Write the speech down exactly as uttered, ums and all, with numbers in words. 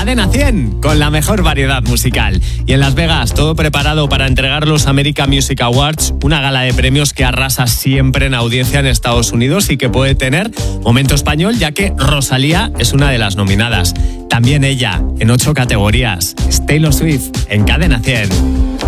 Cadena cien, con la mejor variedad musical. Y en Las Vegas, todo preparado para entregar los American Music Awards, una gala de premios que arrasa siempre en audiencia en Estados Unidos y que puede tener momento español, ya que Rosalía es una de las nominadas. También ella, en ocho categorías. Es Taylor Swift, en Cadena cien.